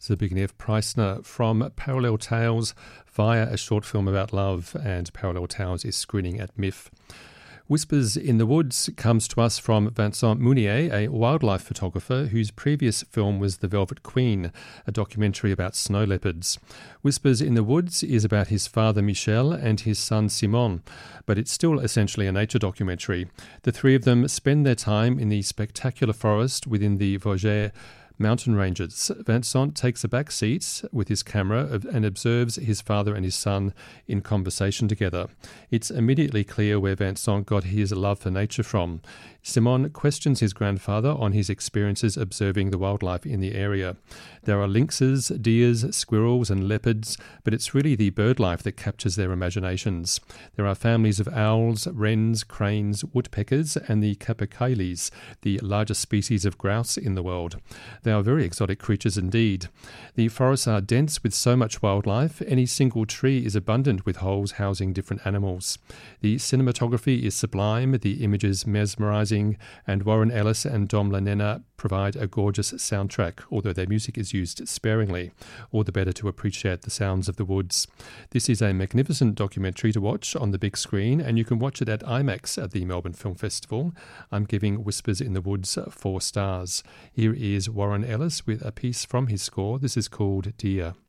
Zbigniew Preissner from Parallel Tales via a short film about love, and Parallel Tales is screening at MIF. Whispers in the Woods comes to us from Vincent Mounier, a wildlife photographer whose previous film was The Velvet Queen, a documentary about snow leopards. Whispers in the Woods is about his father Michel and his son Simon, but it's still essentially a nature documentary. The three of them spend their time in the spectacular forest within the Vosges mountain ranges. Vincent takes a back seat with his camera and observes his father and his son in conversation together. It's immediately clear where Vincent got his love for nature from. Simon questions his grandfather on his experiences observing the wildlife in the area. There are lynxes, deers, squirrels and leopards, but it's really the bird life that captures their imaginations. There are families of owls, wrens, cranes, woodpeckers and the capercaillies, the largest species of grouse in the world. They are very exotic creatures indeed. The forests are dense with so much wildlife. Any single tree is abundant with holes housing different animals. The cinematography is sublime, the images mesmerizing, and Warren Ellis and Dom Lanena provide a gorgeous soundtrack, although their music is used sparingly, all the better to appreciate the sounds of the woods. This is a magnificent documentary to watch on the big screen, and you can watch it at IMAX at the Melbourne Film Festival. I'm giving Whispers in the Woods 4 stars. Here is Warren Ellis with a piece from his score. This is called Dear.